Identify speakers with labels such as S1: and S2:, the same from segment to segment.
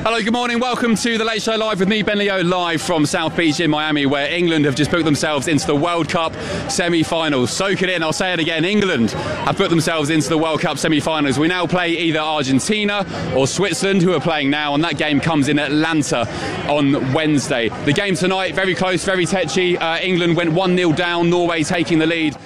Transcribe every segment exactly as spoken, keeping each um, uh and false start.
S1: Hello, good morning. Welcome to the Late Show Live with me, Ben Leo, live from South Beach in Miami, where England have just booked themselves into the World Cup semi-finals. Soak it in, I'll say it again. England have put themselves into the World Cup semi-finals. We now play either Argentina or Switzerland, who are playing now, and that game comes in Atlanta on Wednesday. The game tonight, very close, very tetchy. Uh, England went one nil down, Norway taking the lead.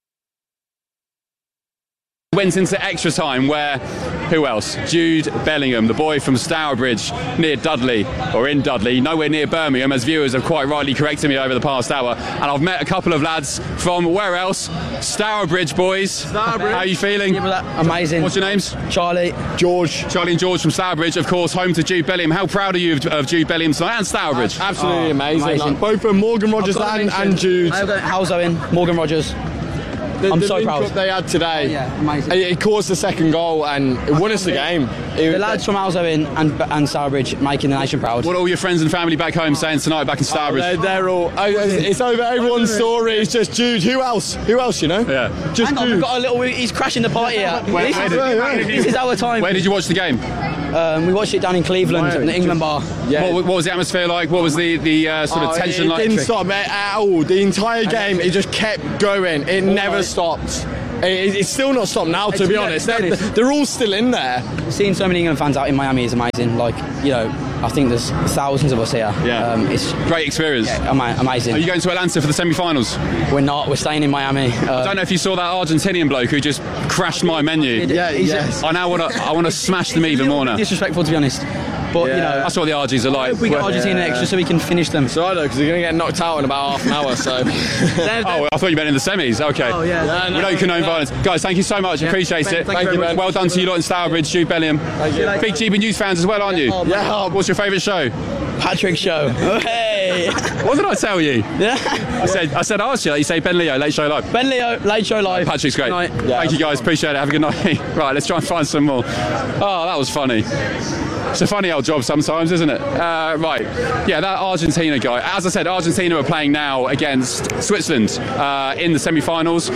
S1: Went into extra time where, who else? Jude Bellingham, the boy from Stourbridge near Dudley, or in Dudley, nowhere near Birmingham, as viewers have quite rightly corrected me over the past hour. And I've met a couple of lads from, where else? Stourbridge boys. Stourbridge. How are you feeling?
S2: Amazing.
S1: What's your names?
S2: Charlie. George.
S1: Charlie and George from Stourbridge, of course, home to Jude Bellingham. How proud are you of, of Jude Bellingham tonight and Stourbridge?
S3: Absolutely oh, amazing.
S2: amazing.
S3: Both from Morgan Rogers and, and Jude.
S2: How's Owen? Morgan Rogers.
S3: The,
S2: I'm
S3: the
S2: so proud.
S3: They had today.
S2: Oh, yeah, amazing.
S3: It, it caused the second goal and it won us the game. It,
S2: the lads from Alzoin and and Stourbridge making the nation proud.
S1: What are all your friends and family back home saying tonight, back in Stourbridge?
S3: Oh, they're, they're all. Oh, it's over everyone's story. It's just Jude. Who else? Who else? You know?
S1: Yeah.
S3: Just
S2: Hang on,
S3: Jude.
S2: we've got a little. He's crashing the party here.
S1: Where,
S2: this,
S1: where
S2: is,
S1: did,
S2: this is our time.
S1: Where did you watch the game?
S2: Um, we watched it down in Cleveland,
S3: Right.
S2: in the England bar.
S3: Yeah.
S1: What, what was the atmosphere like? What was the, the uh, sort of
S3: Oh,
S1: tension
S3: it
S1: like?
S3: didn't stop at all. The entire game, it just kept going. It never stopped. It, it's still not stopped now, to be honest. They're, they're all still in there.
S2: Seeing so many England fans out in Miami is amazing. Like, you know, I think there's thousands of us here.
S1: Yeah.
S2: Um, it's
S1: great experience.
S2: Yeah, ama- amazing.
S1: Are you going to Atlanta for the semi-finals?
S2: We're not. We're staying in Miami. Uh,
S1: I don't know if you saw that Argentinian bloke who just crashed my menu.
S3: Yeah,
S2: He's a-
S3: yes.
S1: I now want to. I want to smash them even more now.
S2: disrespectful, to be honest. But
S3: Yeah.
S2: you know,
S1: That's what the R Gs are like.
S2: we get Argentina
S3: Yeah.
S2: extra so we can finish them.
S3: So I know, because they're going to get knocked out in about half an hour, so.
S1: Oh, I thought you meant in the semis. Okay.
S2: Oh, yeah.
S3: Yeah,
S1: We
S3: no,
S1: don't condone
S3: no.
S1: violence. Guys, thank you so much. Appreciate
S2: Ben,
S1: it.
S2: thank you very much.
S1: Well done to you lot in Stourbridge, Jude Bellingham.
S3: Thank you.
S1: Big G B News fans as well, aren't you?
S2: Oh,
S3: Yeah.
S1: What's your favourite show?
S2: Patrick Show. Hey.
S1: What did I tell you?
S2: Yeah.
S1: I said, I said, ask you. You say Ben Leo, Late Show Live.
S2: Ben Leo, Late Show Live.
S1: Patrick's great.
S2: Good night.
S1: Thank you guys, appreciate it. Have a good night. Right, let's try and find some more. Oh, that was funny. It's a funny old job sometimes, isn't it? Uh, right, yeah, that Argentina guy. As I said, Argentina are playing now against Switzerland uh, in the semi-finals.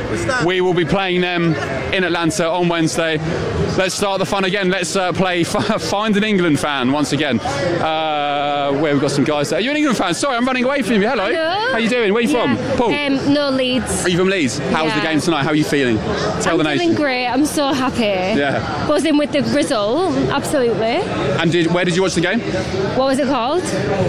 S1: We will be playing them in Atlanta on Wednesday. Let's start the fun again. Let's uh, play Find an England Fan once again. Uh, where we've got some guys there. Are you an England fan? Sorry, I'm running away from you. Hello.
S4: Hello.
S1: How you doing? Where are you
S4: Yeah.
S1: from? Paul?
S4: Um, no, Leeds.
S1: Are you from Leeds? How was the
S4: Yeah.
S1: game tonight? How are you feeling? Tell
S4: I'm
S1: the nation.
S4: feeling great. I'm so happy.
S1: Yeah.
S4: Buzzing with the result. Absolutely.
S1: And did, where did you watch the game?
S4: What was it called?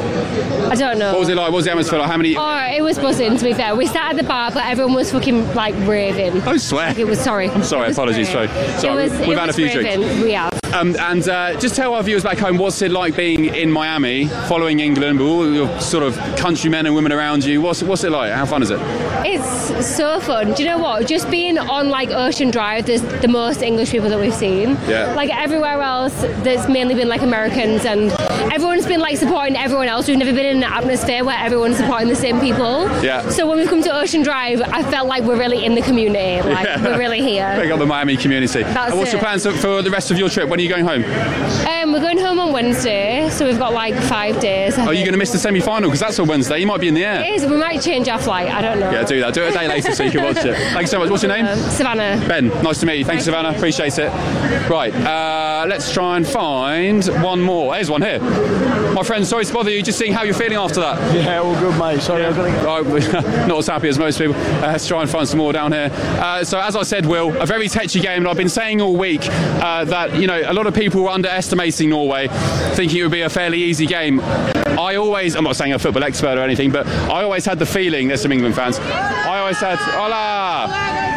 S4: I don't know.
S1: What was it like? What was the atmosphere like? How many?
S4: Oh, it was buzzing, to be fair. We sat at the bar, but everyone was fucking, like, raving.
S1: Don't swear.
S4: It was, sorry.
S1: I'm sorry,
S4: It was
S1: apologies,
S4: great.
S1: sorry. Sorry,
S4: it was,
S1: we've
S4: it
S1: had a
S4: was
S1: few drinks.
S4: raving. We have.
S1: Um, and uh, just tell our viewers back home, what's it like being in Miami, following England, with all your sort of countrymen and women around you? What's, what's it like? How fun is it?
S4: It's so fun. Do you know what? Just being on, like, Ocean Drive, there's the most English people that we've seen.
S1: Yeah.
S4: Like, everywhere else, there's mainly been, like, Americans, and everyone's been, like, supporting everyone else. We've never been in an atmosphere where everyone's supporting the same people.
S1: Yeah.
S4: So when we've come to Ocean Drive, I felt like we're really in the community. Like,
S1: Yeah.
S4: we're really here.
S1: Pick up the Miami community.
S4: That's
S1: and what's your
S4: it.
S1: plans for the rest of your trip? When are you going home?
S4: Um, we're going home on Wednesday, so we've got, like, five days.
S1: Are you going to miss the semi-final? Because that's on Wednesday. You might be in the air.
S4: It is. We might change our flight. I don't know.
S1: Yeah, do that. Do it a day later so you can watch it. Thank you so much. What's your name?
S4: Um, Savannah.
S1: Ben, nice to meet you. Thanks, Savannah. Appreciate it. Right, uh, let's try and find one more. There's one here. My friend, sorry to bother you. Just seeing how you're feeling after that.
S3: Yeah, all good, mate. Sorry, I've got to go.
S1: Right, not as happy as most people. Uh, let's try and find some more down here. Uh, so, as I said, Will, a very tetchy game, and I've been saying all week uh, that you know a lot of people were underestimating Norway, thinking it would be a fairly easy game. I always, I'm not saying I'm a football expert or anything, but I always had the feeling, there's some England fans, I always had, hola,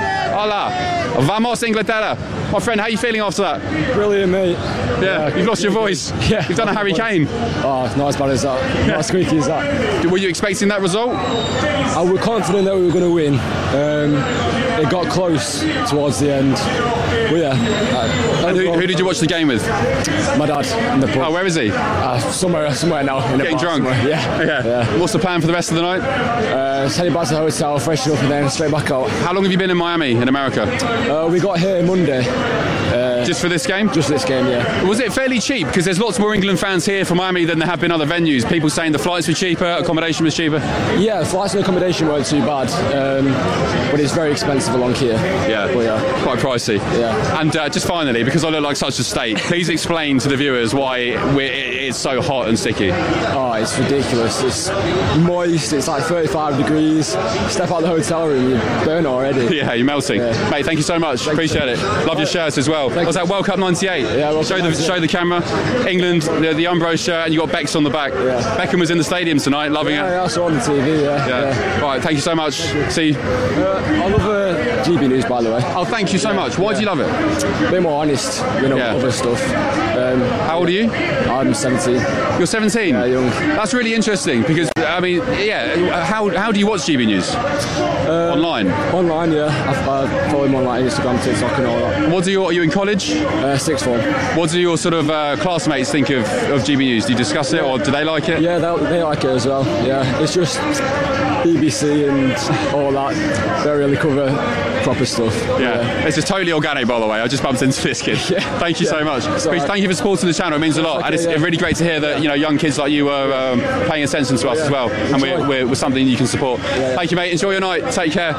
S1: hola, vamos Inglaterra. My friend, how are you feeling after that?
S3: Brilliant, mate.
S1: Yeah, you've lost your voice.
S3: Yeah.
S1: You've done a Harry Kane.
S3: Oh, it's not as bad as that. Not as squeaky as that.
S1: Were you expecting that result?
S3: I was confident that we were going to win. Um, it got close towards the end. But yeah. Uh,
S1: And who, who did you watch the game with?
S3: My dad in the pub.
S1: Oh, where is he?
S3: Uh, somewhere, somewhere now. In the
S1: Getting
S3: bar
S1: drunk?
S3: somewhere. Yeah.
S1: Yeah.
S3: yeah.
S1: What's the plan for the rest of the night?
S3: Uh, heading back to the hotel, freshen up, and then straight back out.
S1: How long have you been in Miami, in America?
S3: Uh, we got here Monday. Uh,
S1: Just for this game?
S3: just this game, yeah.
S1: Was it fairly cheap? Because there's lots more England fans here from Miami than there have been other venues. People saying the flights were cheaper, accommodation was cheaper.
S3: Yeah, flights and accommodation weren't too bad, um, but it's very expensive along here.
S1: Yeah,
S3: But yeah.
S1: quite pricey.
S3: Yeah.
S1: And uh, just finally, because because I look like such a state? Please explain to the viewers why we're, it's so hot and sticky.
S3: Oh, it's ridiculous. It's moist. It's like thirty-five degrees. Step out of the hotel room, you burn already.
S1: Yeah, you're melting. Yeah. Mate, thank you so much. Thank Appreciate you. it. Love your shirts as well. Thank Was that World Cup ninety-eight?
S3: Yeah, World
S1: show
S3: Cup
S1: the
S3: ninety-eight.
S1: Show the camera. England, the, the Umbro shirt, and you got Bex on the back.
S3: Yeah.
S1: Beckham was in the stadium tonight, loving
S3: yeah,
S1: it.
S3: Yeah, I saw on the T V, yeah.
S1: Yeah. yeah. Right, thank you so much. See you.
S3: Uh, I love uh, G B News, by the way.
S1: Oh, thank you so much. Why
S3: yeah.
S1: do you love it?
S3: A bit more honest, you know, yeah. other stuff. Um,
S1: How old are you?
S3: I'm seventeen.
S1: You're seventeen?
S3: Yeah, young.
S1: That's really interesting because, I mean, yeah, how, how do you watch G B News? Um, online?
S3: Online, yeah. I, I follow him on like Instagram, TikTok and all that.
S1: What do you, are you in college?
S3: Uh, sixth form.
S1: What do your sort of uh, classmates think of, of G B News? Do you discuss it or do they like it?
S3: Yeah, they, they like it as well. Yeah, it's just B B C and all that. They really cover proper stuff.
S1: Yeah. yeah, this is totally organic, by the way. I just bumped into this kid. Yeah. Thank you yeah. so much. Right. Thank you for supporting the channel. It means a lot, okay, and it's yeah. really great to hear that you know young kids like you are um, paying attention to us yeah. as well, and we're, we're, we're something you can support. Yeah, yeah. Thank you, mate. Enjoy your night. Take care.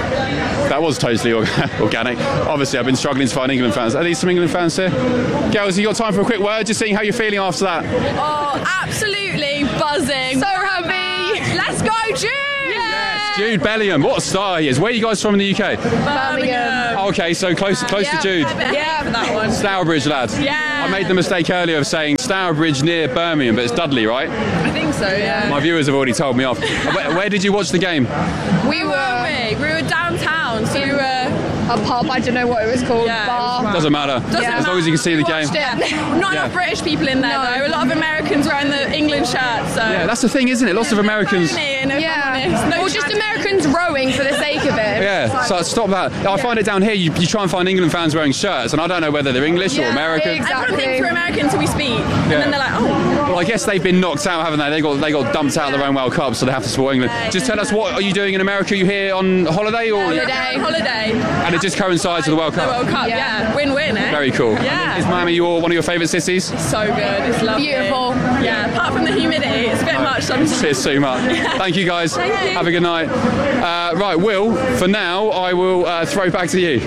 S1: That was totally organic. Obviously, I've been struggling to find England fans. Are these some England fans here? Girls, you got time for a quick word? Just seeing how you're feeling after that.
S5: Oh, absolutely buzzing. So happy. Let's go, Jude.
S1: Yes, Jude Bellingham. What a star he is. Where are you guys from in the U K?
S5: Birmingham.
S1: Oh, okay, so close, close
S5: yeah,
S1: to Jude.
S5: Yeah, for that one.
S1: Stourbridge, lad.
S5: Yeah.
S1: I made the mistake earlier of saying Stourbridge near Birmingham, but it's Dudley, right?
S5: I think so, yeah.
S1: My viewers have already told me off. where, where did you watch the game?
S5: We were, we? we were downtown, so we were... A pub, I don't know what it was called.
S1: Yeah,
S5: bar.
S1: Doesn't matter. Doesn't
S5: yeah.
S1: As long as you can see the game.
S5: Yeah. Not
S1: yeah.
S5: enough British people in there, no. though. A lot of Americans wearing the England shirts. So.
S1: Yeah, that's the thing, isn't it? Lots
S5: yeah,
S1: of Americans.
S5: No yeah. No or just Americans rowing for the sake of it.
S1: Yeah, so stop that. I yeah. find it down here, you, you try and find England fans wearing shirts, and I don't know whether they're English yeah, or American.
S5: Exactly. Everyone thinks we're American until we speak. Yeah. And then they're like, oh.
S1: Well, I guess they've been knocked out, haven't they? They got they got dumped out of their own World Cup, so they have to support England. Yeah, just tell us, what are you doing in America? Are you here on holiday? or
S5: Holiday.
S1: Holiday. And it just coincides with the World Cup?
S5: The World Cup, yeah. yeah. Win-win, eh?
S1: Very cool.
S5: Yeah.
S1: Is Miami your, one of your favourite cities?
S5: It's so good. It's lovely. Beautiful. Yeah. Apart from the humidity, it's a bit no, much sometimes.
S1: It's too much.
S5: Yeah.
S1: Thank you, guys.
S5: Thank you.
S1: Have a good night. Uh, right, Will, for now, I will uh, throw back to you.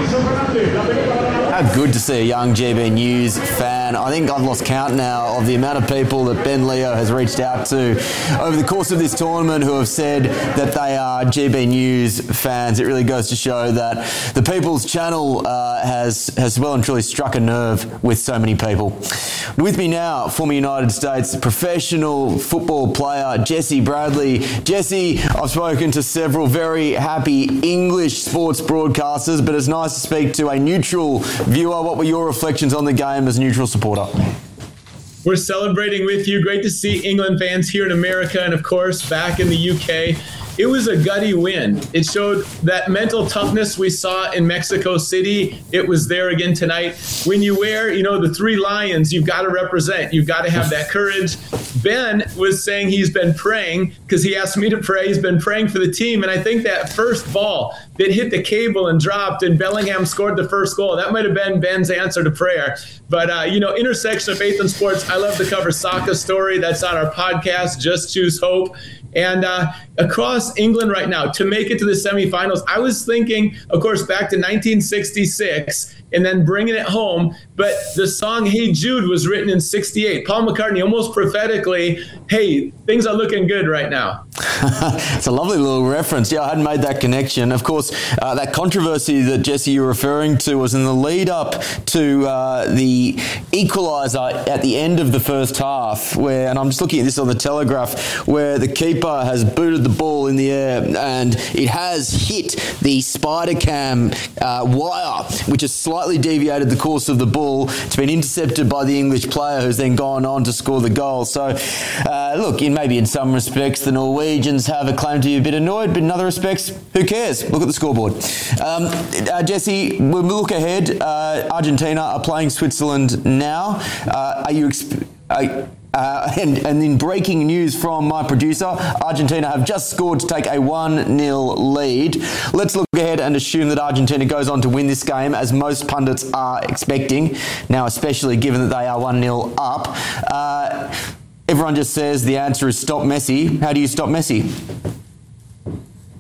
S6: How good to see a young G B News fan. I think I've lost count now of the amount of people that Ben Leo has reached out to over the course of this tournament who have said that they are G B News fans. It really goes to show that the People's Channel uh, has, has well and truly struck a nerve with so many people. With me now, former United States professional football player Jesse Bradley. Jesse, I've spoken to several very happy English sports broadcasters, but it's nice to speak to a neutral viewer. What were your reflections on the game as a neutral supporter?
S7: We're celebrating with you. Great to see England fans here in America and, of course, back in the U K. It was a gutty win. It showed that mental toughness we saw in Mexico City. It was there again tonight. When you wear, you know, the three lions, you've got to represent. You've got to have that courage. Ben was saying he's been praying because he asked me to pray. He's been praying for the team. And I think that first ball that hit the cable and dropped and Bellingham scored the first goal, that might have been Ben's answer to prayer. But, uh, you know, intersection of faith and sports, I love to cover Saka's story. That's on our podcast, Just Choose Hope. And uh, across England right now, to make it to the semifinals, I was thinking, of course, back to nineteen sixty-six and then bringing it home. But the song Hey Jude was written in sixty-eight. Paul McCartney almost prophetically, hey, things are looking good right now.
S6: It's a lovely little reference. Yeah, I hadn't made that connection. Of course, uh, that controversy that, Jesse, you're referring to was in the lead up to uh, the equaliser at the end of the first half, where, and I'm just looking at this on the Telegraph, where the keeper has booted the ball in the air and it has hit the spider cam uh, wire, which has slightly deviated the course of the ball. It's been intercepted by the English player who's then gone on to score the goal. So, uh, look, in maybe in some respects, the Norwegians have a claim to be a bit annoyed, but in other respects, who cares? Look at the scoreboard. Um, uh, Jesse, when we look ahead, uh, Argentina are playing Switzerland now. Uh, are you... Exp- uh, Uh, and, and in breaking news from my producer, Argentina have just scored to take a one nil lead. Let's look ahead and assume that Argentina goes on to win this game, as most pundits are expecting, now especially given that they are one nil up. Uh, everyone just says the answer is stop Messi. How do you stop Messi?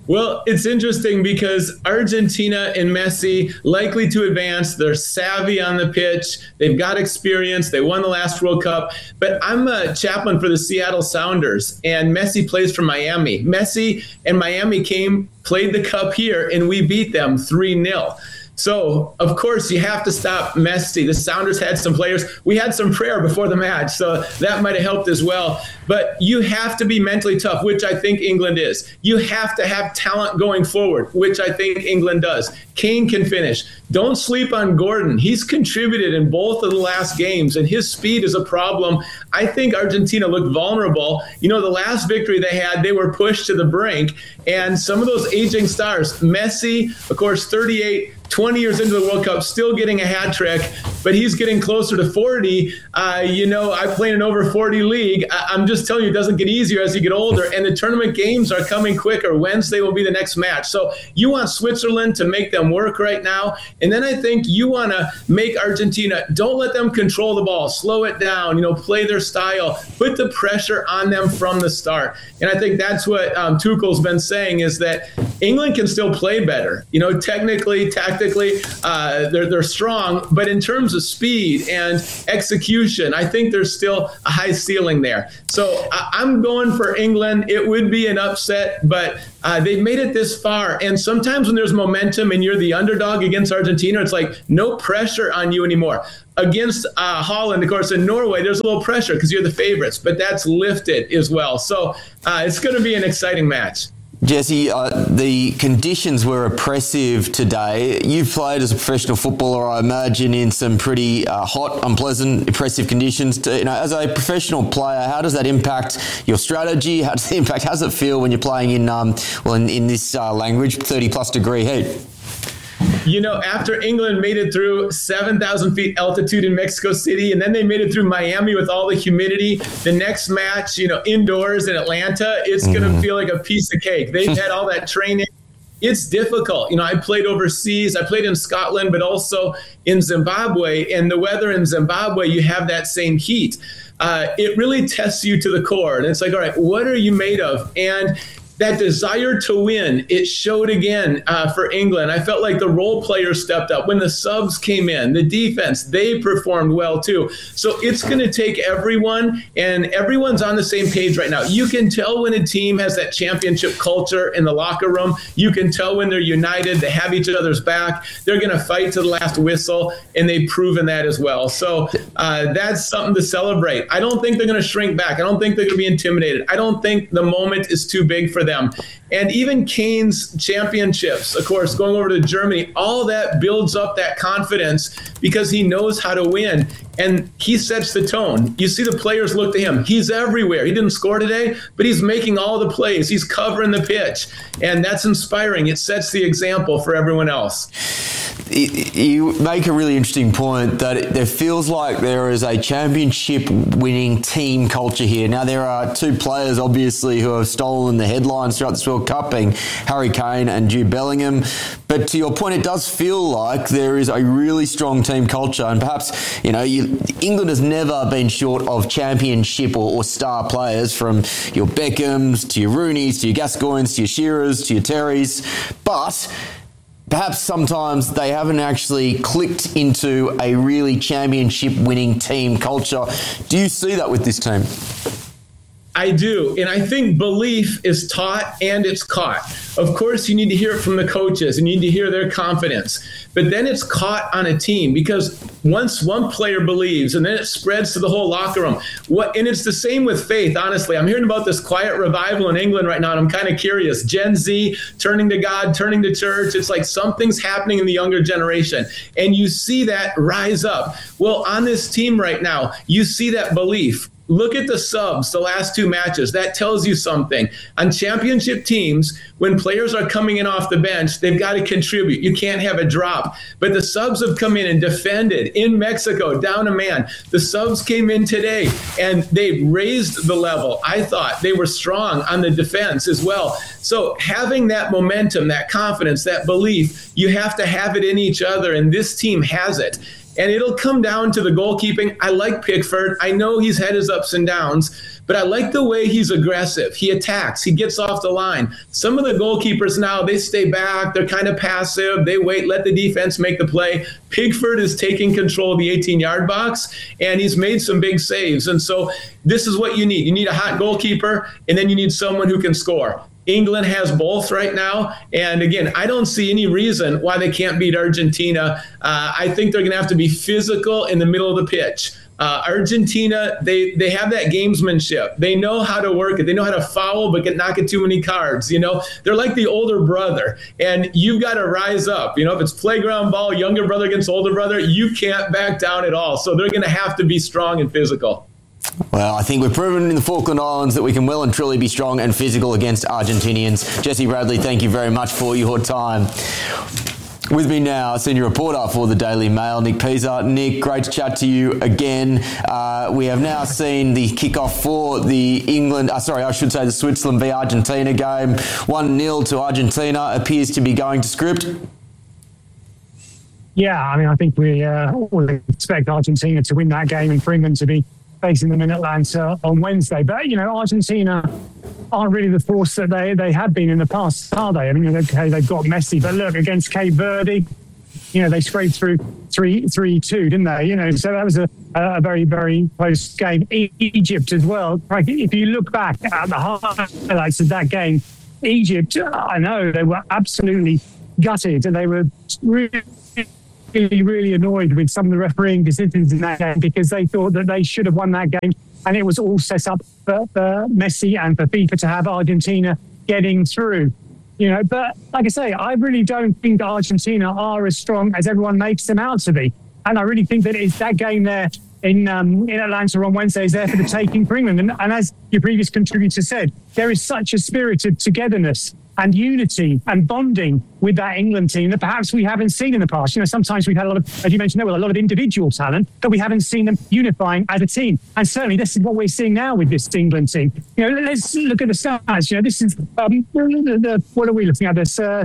S7: Well, it's interesting because Argentina and Messi likely to advance. They're savvy on the pitch. They've got experience. They won the last World Cup. But I'm a chaplain for the Seattle Sounders, and Messi plays for Miami. Messi and Miami came, played the Cup here, and we beat them three nil. So, of course, you have to stop Messi. The Sounders had some players. We had some prayer before the match, so that might have helped as well. But you have to be mentally tough, which I think England is. You have to have talent going forward, which I think England does. Kane can finish. Don't sleep on Gordon. He's contributed in both of the last games, and his speed is a problem. I think Argentina looked vulnerable. You know, the last victory they had, they were pushed to the brink, and some of those aging stars, Messi, of course, thirty-eight, twenty years into the World Cup, still getting a hat trick, but he's getting closer to forty. Uh, you know, I play in an over forty league. I- I'm just telling you, it doesn't get easier as you get older, and the tournament games are coming quicker. Wednesday will be the next match. So you want Switzerland to make them work right now, and then I think you want to make Argentina, don't let them control the ball, slow it down, you know, play their style, put the pressure on them from the start. And I think that's what um, Tuchel's been saying, is that England can still play better. You know, technically, tactically, uh, they're, they're strong, but in terms of speed and execution, I think there's still a high ceiling there. So I, I'm going for England. It would be an upset, but uh, they've made it this far. And sometimes when there's momentum and you're the underdog against Argentina, it's like no pressure on you anymore. Against uh, Holland, of course, in Norway, there's a little pressure because you're the favorites, but that's lifted as well. So uh, it's going to be an exciting match.
S6: Jesse, uh, the conditions were oppressive today. You've played as a professional footballer, I imagine, in some pretty uh, hot, unpleasant, oppressive conditions. To, you know, as a professional player, how does that impact your strategy? How does it impact? How does it feel when you're playing in, um, well, in, in this uh, language, thirty plus degree heat?
S7: You know, after England made it through seven thousand feet altitude in Mexico City, and then they made it through Miami with all the humidity, the next match, you know, indoors in Atlanta, it's mm. going to feel like a piece of cake. They've had all that training. It's difficult. You know, I played overseas. I played in Scotland, but also in Zimbabwe. And the weather in Zimbabwe, you have that same heat. Uh, it really tests you to the core. And it's like, all right, what are you made of? And that desire to win, it showed again uh, for England. I felt like the role players stepped up. When the subs came in, the defense, they performed well too. So it's going to take everyone, and everyone's on the same page right now. You can tell when a team has that championship culture in the locker room. You can tell when they're united, they have each other's back. They're going to fight to the last whistle, and they've proven that as well. So uh, that's something to celebrate. I don't think they're going to shrink back. I don't think they're going to be intimidated. I don't think the moment is too big for them. And even Kane's championships, of course, going over to Germany, all that builds up that confidence because he knows how to win. And he sets the tone. You see the players look to him. He's everywhere. He didn't score today, but he's making all the plays. He's covering the pitch. And that's inspiring. It sets the example for everyone else.
S6: You make a really interesting point that it, it feels like there is a championship winning team culture here. Now, there are two players, obviously, who have stolen the headlines throughout this World Cup, being Harry Kane and Jude Bellingham. But to your point, it does feel like there is a really strong team culture. And perhaps, you know, you, England has never been short of championship or, or star players, from your Beckhams to your Rooneys to your Gascoignes to your Shearers to your Terrys. But perhaps sometimes they haven't actually clicked into a really championship-winning team culture. Do you see that with this team?
S7: I do. And I think belief is taught and it's caught. Of course, you need to hear it from the coaches and you need to hear their confidence. But then it's caught on a team, because once one player believes and then it spreads to the whole locker room. What, and it's the same with faith, honestly. I'm hearing about this quiet revival in England right now, and I'm kind of curious. Gen Z turning to God, turning to church. It's like something's happening in the younger generation. And you see that rise up. Well, on this team right now, you see that belief. Look at the subs, the last two matches. That tells you something. On championship teams, when players are coming in off the bench, they've got to contribute. You can't have a drop. But the subs have come in and defended in Mexico, down a man. The subs came in today, and they raised the level. I thought they were strong on the defense as well. So having that momentum, that confidence, that belief, you have to have it in each other, and this team has it. And it'll come down to the goalkeeping. I like Pickford. I know he's had his ups and downs, but I like the way he's aggressive. He attacks. He gets off the line. Some of the goalkeepers now, they stay back. They're kind of passive. They wait, let the defense make the play. Pickford is taking control of the eighteen-yard box, and he's made some big saves. And so this is what you need. You need a hot goalkeeper, and then you need someone who can score. England has both right now. And again, I don't see any reason why they can't beat Argentina. Uh, I think they're going to have to be physical in the middle of the pitch. Uh, Argentina, they, they have that gamesmanship. They know how to work it. They know how to foul but get not get too many cards. You know, they're like the older brother, and you've got to rise up. You know, if it's playground ball, younger brother against older brother, you can't back down at all. So they're going to have to be strong and physical.
S6: Well, I think we've proven in the Falkland Islands that we can well and truly be strong and physical against Argentinians. Jesse Bradley, thank you very much for your time. With me now, senior reporter for the Daily Mail, Nick Pisa. Nick, great to chat to you again. Uh, we have now seen the kickoff for the England, uh, sorry, I should say the Switzerland v Argentina game. one nil to Argentina appears to be going to script.
S8: Yeah, I mean, I think we uh, all expect Argentina to win that game and for England to be facing them in Atlanta on Wednesday. But, you know, Argentina aren't really the force that they, they have been in the past, are they? I mean, okay, they've got Messi, but look, against Cape Verde, you know, they scraped through three three two, didn't they? You know, so that was a, a very, very close game. E- Egypt as well. If you look back at the highlights of that game, Egypt, I know, they were absolutely gutted and they were really really, really annoyed with some of the refereeing decisions in that game because they thought that they should have won that game and it was all set up for, for Messi and for FIFA to have Argentina getting through. You know, but like I say, I really don't think Argentina are as strong as everyone makes them out to be. And I really think that it's that game there in um, in Atlanta on Wednesday is there for the taking for England. And, and as your previous contributor said, there is such a spirit of togetherness and unity and bonding with that England team that perhaps we haven't seen in the past. You know, sometimes we've had a lot of, as you mentioned, there were a lot of individual talent, but we haven't seen them unifying as a team. And certainly this is what we're seeing now with this England team. You know, let's look at the stats. You know, this is, um, the, the, what are we looking at? This uh,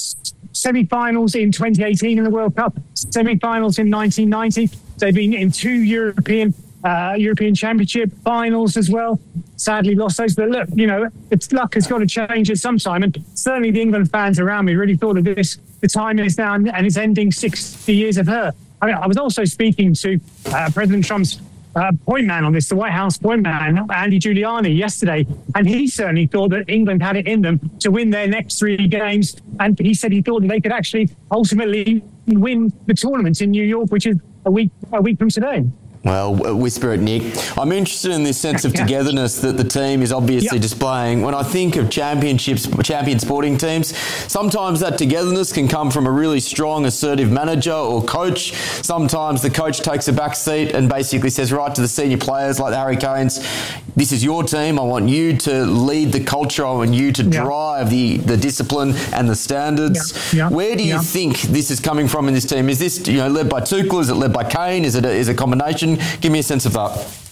S8: semi-finals in twenty eighteen in the World Cup, semi-finals in nineteen ninety. They've been in two European Uh, European Championship finals as well. Sadly lost those, but look, you know, its luck has got to change at some time. And certainly the England fans around me really thought that this, the time is now and it's ending sixty years of her. I mean, I was also speaking to uh, President Trump's uh, point man on this, the White House point man, Andy Giuliani, yesterday, and he certainly thought that England had it in them to win their next three games. And he said he thought that they could actually ultimately win the tournament in New York, which is a week a week from today.
S6: Well, whisper it, Nick. I'm interested in this sense of togetherness that the team is obviously yep. displaying. When I think of championships, champion sporting teams, sometimes that togetherness can come from a really strong, assertive manager or coach. Sometimes the coach takes a back seat and basically says right to the senior players like the Harry Kanes, this is your team. I want you to lead the culture. I want you to yep. drive the, the discipline and the standards. Yep. Yep. Where do you yep. think this is coming from in this team? Is this, you know, led by Tuchel? Is it led by Kane? Is it a, is it a combination? Give me a sense of that.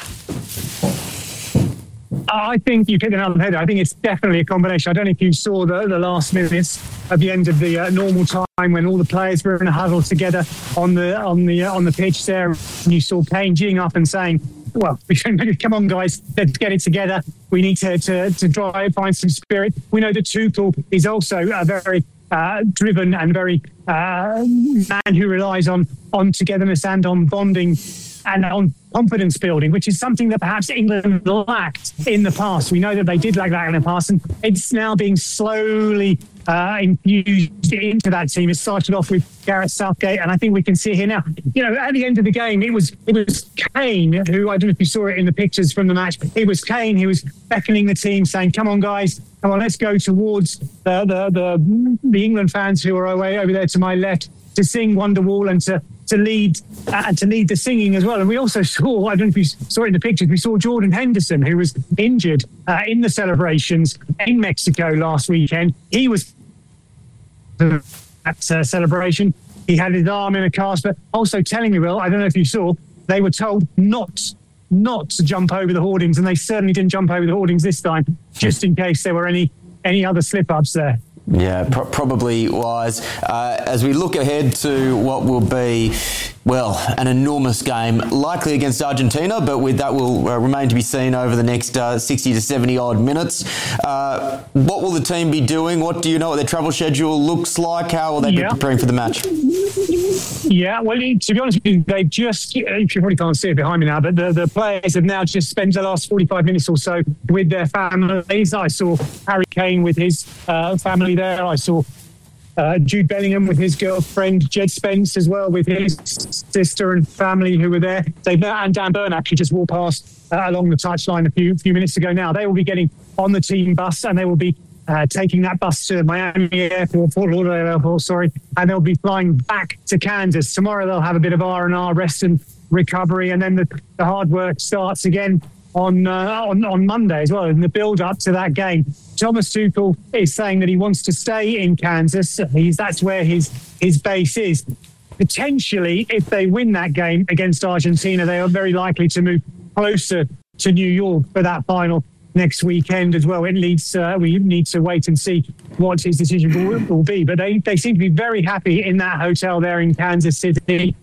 S8: I think you've hit the nail on the head. I think it's definitely a combination. I don't know if you saw the, the last minutes at the end of the uh, normal time when all the players were in a huddle together on the on the uh, on the pitch there, and you saw Kane geeing up and saying, "Well, come on, guys, let's get it together. We need to to, to drive, find some spirit." We know that Tuchel is also a very uh, driven and very uh, man who relies on on togetherness and on bonding and on confidence building, which is something that perhaps England lacked in the past. We know that they did lack that in the past, and it's now being slowly uh, infused into that team. It started off with Gareth Southgate, and I think we can see here now. You know, at the end of the game, it was it was Kane who, I don't know if you saw it in the pictures from the match, it was Kane who was beckoning the team, saying, "Come on, guys, come on, let's go towards the the the, the England fans who are away over there to my left to sing Wonderwall and to to lead uh, to lead the singing as well." And we also saw, I don't know if you saw it in the pictures, we saw Jordan Henderson, who was injured uh, in the celebrations in Mexico last weekend. He was at uh, celebration. He had his arm in a cast, but also telling me, well, I don't know if you saw, they were told not not to jump over the hoardings, and they certainly didn't jump over the hoardings this time, just in case there were any any other slip-ups there.
S6: Yeah, pro- probably wise. Uh, as we look ahead to what will be Well, an enormous game, likely against Argentina, but with that will uh, remain to be seen over the next uh, sixty to seventy odd minutes. Uh, what will the team be doing? What do you know what their travel schedule looks like? How will they
S8: yeah.
S6: be preparing for the match?
S8: Yeah, well, to be honest with you, they've just, you probably can't see it behind me now, but the, the players have now just spent the last forty-five minutes or so with their families. I saw Harry Kane with his uh, family there. I saw Uh, Jude Bellingham with his girlfriend, Jed Spence as well with his sister and family who were there. They've and Dan Burn actually just walked past uh, along the touchline a few few minutes ago now. They will be getting on the team bus and they will be uh, taking that bus to Miami Airport, Fort Lauderdale Airport, sorry, and they'll be flying back to Kansas. Tomorrow they'll have a bit of R and R, rest and recovery, and then the, the hard work starts again on, uh, on on Monday as well, in the build-up to that game. Thomas Tuchel is saying that he wants to stay in Kansas. He's, that's where his, his base is. Potentially, if they win that game against Argentina, they are very likely to move closer to New York for that final next weekend as well. It leads, uh, we need to wait and see what his decision will, will be. But they, they seem to be very happy in that hotel there in Kansas City.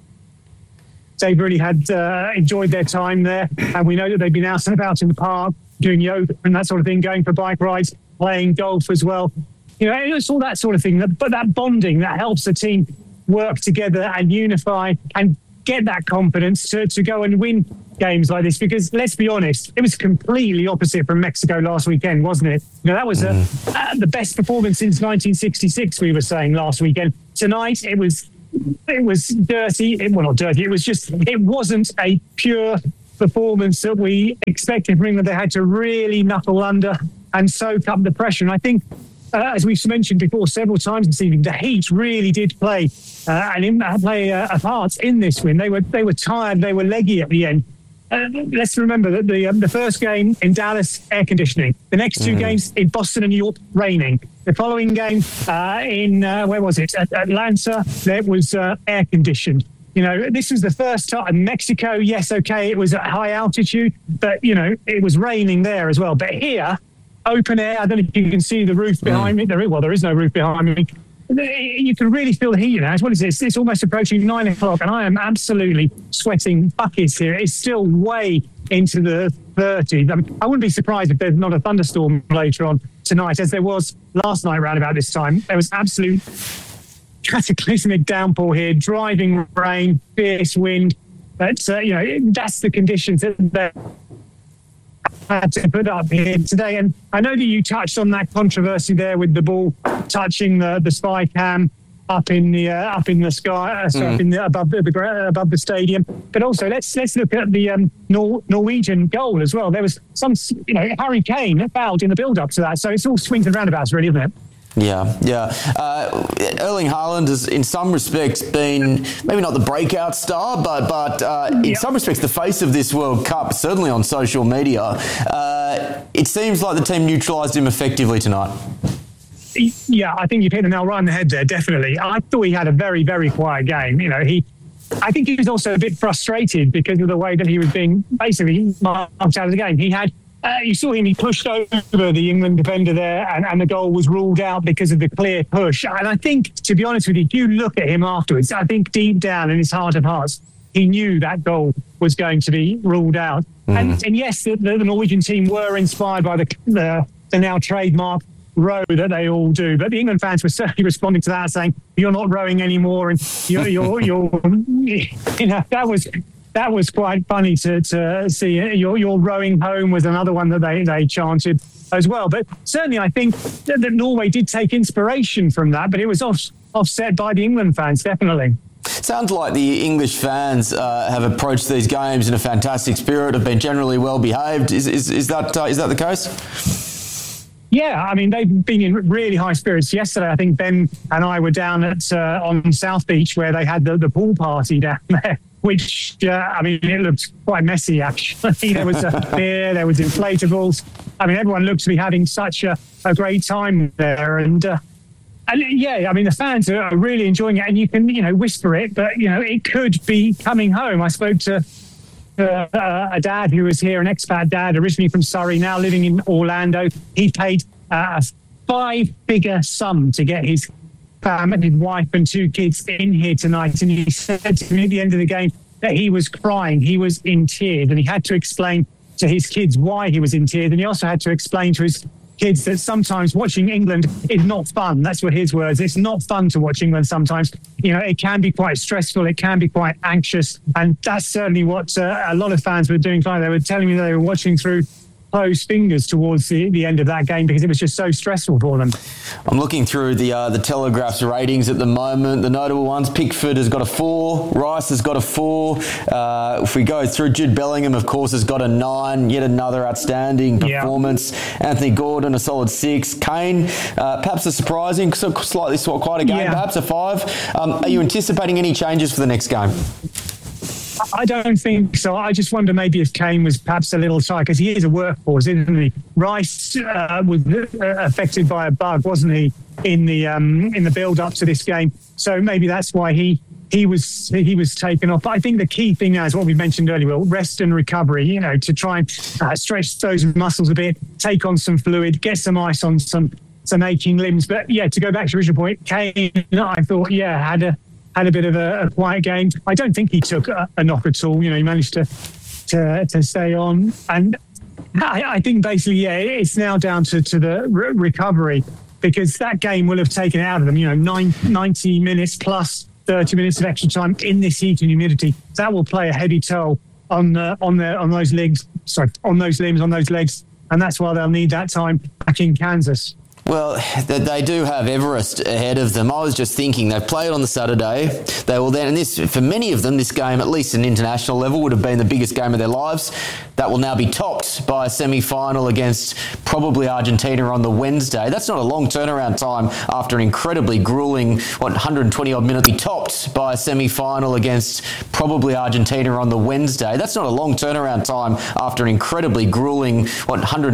S8: They've really had uh, enjoyed their time there, and we know that they've been out and about in the park doing yoga and that sort of thing, going for bike rides, playing golf as well. You know, it's all that sort of thing. But that bonding that helps the team work together and unify and get that confidence to, to go and win games like this. Because let's be honest, it was completely opposite from Mexico last weekend, wasn't it? You know, that was a, uh, the best performance since nineteen sixty-six. We were saying last weekend. Tonight it was. It was dirty. It, well, not dirty. It was just, it wasn't a pure performance that we expected from England. They had to really knuckle under and soak up the pressure. And I think, uh, as we've mentioned before several times this evening, the heat really did play uh, and in, uh, play uh, a part in this win. They were they were tired. They were leggy at the end. Uh, let's remember that the um, the first game in Dallas, air conditioning. The next two mm. games in Boston and New York, raining. The following game uh, in, uh, where was it? At Atlanta, there was uh, air conditioned. You know, this was the first time. Mexico, yes, okay, it was at high altitude, but, you know, it was raining there as well. But here, open air, I don't know if you can see the roof behind mm. me. There is, well, there is no roof behind me. You can really feel the heat, you know. What is this? It's almost approaching nine o'clock, and I am absolutely sweating buckets here. It's still way into the thirties. I mean, I wouldn't be surprised if there's not a thunderstorm later on tonight, as there was last night around about this time. There was absolute cataclysmic downpour here, driving rain, fierce wind. But, uh, you know, that's the conditions that they're had to put up here today. And I know that you touched on that controversy there with the ball touching the, the spy cam up in the uh, up in the sky, uh, sorry, mm. up in the, above the, the above the stadium. But also let's let's look at the um, Nor- Norwegian goal as well. There was some, you know, Harry Kane fouled in the build up to that. So it's all swings and roundabouts, really, isn't it?
S6: Yeah, yeah. Uh, Erling Haaland has, in some respects, been maybe not the breakout star, but but uh, in yeah. some respects, the face of this World Cup. Certainly on social media, uh, it seems like the team neutralised him effectively tonight.
S8: Yeah, I think you've hit the nail right on the head there. Definitely, I thought he had a very, very quiet game. You know, he. I think he was also a bit frustrated because of the way that he was being basically marked out of the game. He had. Uh, you saw him, he pushed over the England defender there and, and the goal was ruled out because of the clear push. And I think, to be honest with you, if you look at him afterwards, I think deep down in his heart of hearts, he knew that goal was going to be ruled out. Mm. And, and yes, the, the Norwegian team were inspired by the, the, the now trademark row that they all do. But the England fans were certainly responding to that, saying, you're not rowing anymore. And you're, you're, you're you know, that was... That was quite funny to, to see. Your, your rowing home was another one that they, they chanted as well. But certainly I think that, that Norway did take inspiration from that, but it was off, offset by the England fans, definitely.
S6: Sounds like the English fans uh, have approached these games in a fantastic spirit, have been generally well behaved. Is, is, is, that, uh, is that the case?
S8: Yeah, I mean, they've been in really high spirits. Yesterday, I think Ben and I were down at uh, on South Beach where they had the, the pool party down there. Which, uh, I mean, it looked quite messy, actually. There was a beer, there was inflatables. I mean, everyone looked to be having such a, a great time there. And, uh, and, yeah, I mean, the fans are really enjoying it. And you can, you know, whisper it, but, you know, it could be coming home. I spoke to uh, a dad who was here, an expat dad, originally from Surrey, now living in Orlando. He paid uh, a five-figure sum to get his family, his wife and two kids in here tonight, and he said to me at the end of the game that he was crying, he was in tears, and he had to explain to his kids why he was in tears, and he also had to explain to his kids that sometimes watching England is not fun. That's what his words. It's not fun to watch England sometimes. You know, it can be quite stressful. It can be quite anxious. And that's certainly what uh, a lot of fans were doing. They were telling me they were watching through closed fingers towards the, the end of that game because it was just so stressful for them.
S6: I'm looking through the uh, the Telegraph's ratings at the moment. The notable ones: Pickford has got a four, Rice has got a four. Uh, if we go through, Jude Bellingham, of course, has got a nine. Yet another outstanding performance. Yeah. Anthony Gordon, a solid six. Kane, uh, perhaps a surprising, so slightly quite a game, yeah. perhaps a five. Um, are you anticipating any changes for the next game?
S8: I don't think so. I just wonder maybe if Kane was perhaps a little tired because he is a workhorse, isn't he? Rice uh, was uh, affected by a bug, wasn't he, in the um, in the build-up to this game? So maybe that's why he he was he was taken off. But I think the key thing now is what we mentioned earlier: well, rest and recovery. You know, to try and uh, stretch those muscles a bit, take on some fluid, get some ice on some some aching limbs. But yeah, to go back to your original point, Kane, I thought, yeah, had a. had a bit of a, a quiet game. I don't think he took a, a knock at all. You know, he managed to to, to stay on. And I, I think basically, yeah, it's now down to, to the re- recovery because that game will have taken it out of them, you know, nine, ninety minutes plus thirty minutes of extra time in this heat and humidity. That will play a heavy toll on uh, on their on those legs, sorry, on those limbs, on those legs. And that's why they'll need that time back in Kansas.
S6: Well, they do have Everest ahead of them. I was just thinking they've played on the Saturday. They will then, and this for many of them, this game, at least at an international level, would have been the biggest game of their lives. That will now be topped by a semi-final against probably Argentina on the Wednesday. That's not a long turnaround time after an incredibly grueling, what, one hundred twenty odd minutes. Be topped by a semi-final against probably Argentina on the Wednesday. That's not a long turnaround time after an incredibly grueling, what, one hundred